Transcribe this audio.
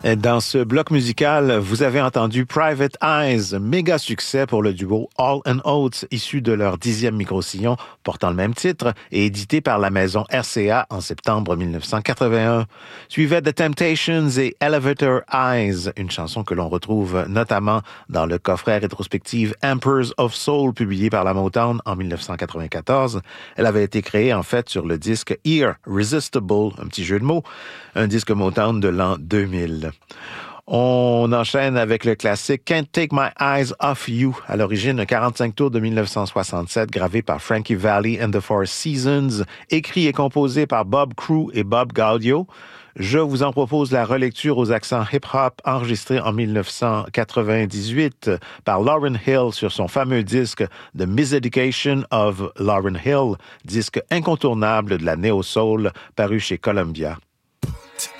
Dans ce bloc musical, vous avez entendu Private Eyes, méga succès pour le duo Hall & Oates, issu de leur 10e micro-sillon portant le même titre et édité par la maison RCA en septembre 1981. Suivait The Temptations et Elevator Eyes, une chanson que l'on retrouve notamment dans le coffret rétrospective Emperors of Soul publié par la Motown en 1994. Elle avait été créée en fait sur le disque Irresistible, un petit jeu de mots, un disque Motown de l'an 2000. On enchaîne avec le classique Can't Take My Eyes Off You, à l'origine un 45 tours de 1967 gravé par Frankie Valli and the Four Seasons, écrit et composé par Bob Crew et Bob Gaudio. Je vous en propose la relecture aux accents hip-hop enregistrée en 1998 par Lauryn Hill sur son fameux disque The Miseducation of Lauryn Hill, disque incontournable de la néo-soul paru chez Columbia.